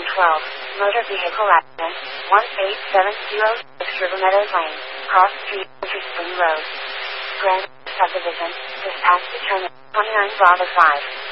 12, motor vehicle accident, 18706 River Meadows Lane, cross street, Winter Spring Road. Grand subdivision, just past the turn, 29 Bravo 5.